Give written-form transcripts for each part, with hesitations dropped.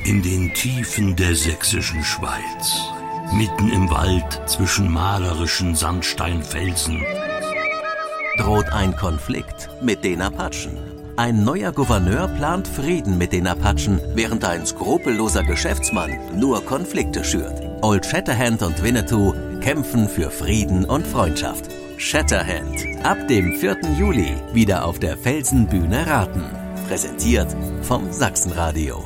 In den Tiefen der sächsischen Schweiz, mitten im Wald zwischen malerischen Sandsteinfelsen, droht ein Konflikt mit den Apachen. Ein neuer Gouverneur plant Frieden mit den Apachen, während ein skrupelloser Geschäftsmann nur Konflikte schürt. Old Shatterhand und Winnetou kämpfen für Frieden und Freundschaft. Shatterhand, ab dem 4. Juli wieder auf der Felsenbühne Raten. Präsentiert vom Sachsenradio.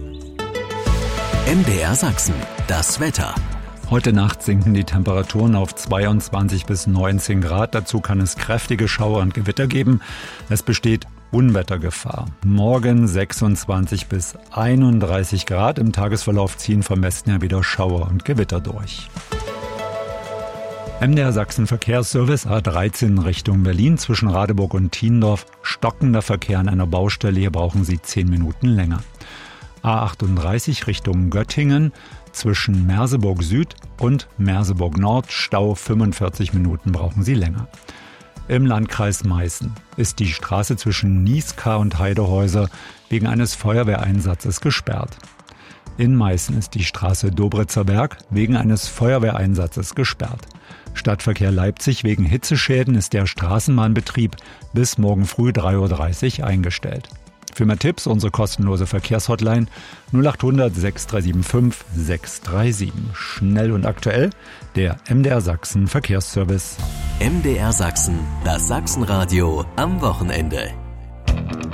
MDR Sachsen, das Wetter. Heute Nacht sinken die Temperaturen auf 22 bis 19 Grad. Dazu kann es kräftige Schauer und Gewitter geben. Es besteht Unwettergefahr. Morgen 26 bis 31 Grad. Im Tagesverlauf ziehen vom Westen ja wieder Schauer und Gewitter durch. MDR Sachsen Verkehrsservice A13 Richtung Berlin zwischen Radeburg und Thiendorf. Stockender Verkehr an einer Baustelle. Hier brauchen Sie 10 Minuten länger. A38 Richtung Göttingen zwischen Merseburg Süd und Merseburg Nord. Stau 45 Minuten brauchen Sie länger. Im Landkreis Meißen ist die Straße zwischen Nieskar und Heidehäuser wegen eines Feuerwehreinsatzes gesperrt. In Meißen ist die Straße Dobritzer Berg wegen eines Feuerwehreinsatzes gesperrt. Stadtverkehr Leipzig wegen Hitzeschäden ist der Straßenbahnbetrieb bis morgen früh 3.30 Uhr eingestellt. Für mehr Tipps unsere kostenlose Verkehrshotline 0800 6375 637. Schnell und aktuell der MDR Sachsen Verkehrsservice. MDR Sachsen, das Sachsenradio am Wochenende.